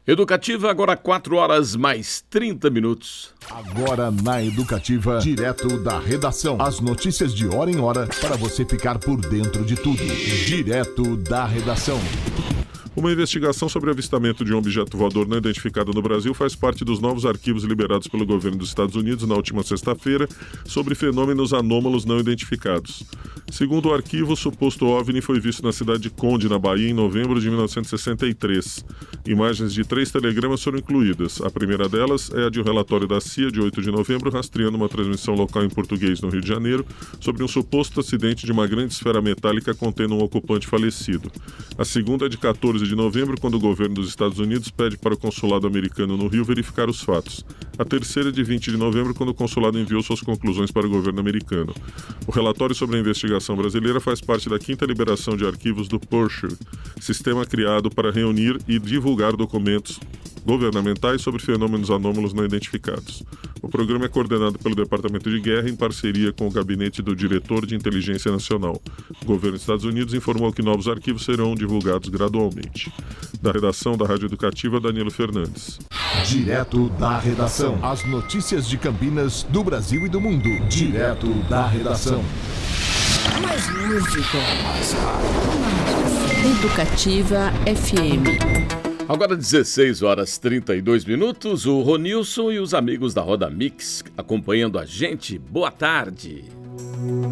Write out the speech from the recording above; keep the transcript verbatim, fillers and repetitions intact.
Educativa, agora quatro horas mais trinta minutos. Agora na Educativa, direto da redação. As notícias de hora em hora para você ficar por dentro de tudo. Direto da redação. Uma investigação sobre avistamento de um objeto voador não identificado no Brasil faz parte dos novos arquivos liberados pelo governo dos Estados Unidos na última sexta-feira sobre fenômenos anômalos não identificados. Segundo o arquivo, o suposto OVNI foi visto na cidade de Conde, na Bahia, em novembro de mil novecentos e sessenta e três. Imagens de três telegramas foram incluídas. A primeira delas é a de um relatório da C I A de oito de novembro, rastreando uma transmissão local em português no Rio de Janeiro sobre um suposto acidente de uma grande esfera metálica contendo um ocupante falecido. A segunda é de quatorze de novembro, quando o governo dos Estados Unidos pede para o consulado americano no Rio verificar os fatos. A terceira é de vinte de novembro, quando o consulado enviou suas conclusões para o governo americano. O relatório sobre a investigação brasileira faz parte da quinta liberação de arquivos do PERSHIR, sistema criado para reunir e divulgar documentos governamentais sobre fenômenos anômalos não identificados. O programa é coordenado pelo Departamento de Guerra em parceria com o gabinete do Diretor de Inteligência Nacional. O governo dos Estados Unidos informou que novos arquivos serão divulgados gradualmente. Da redação da Rádio Educativa, Danilo Fernandes. Direto da redação. As notícias de Campinas, do Brasil e do mundo. Direto da redação. Mais música. Mais rádio. Educativa F M. Agora dezesseis horas e trinta e dois minutos, o Ronilson e os amigos da Roda Mix acompanhando a gente. Boa tarde.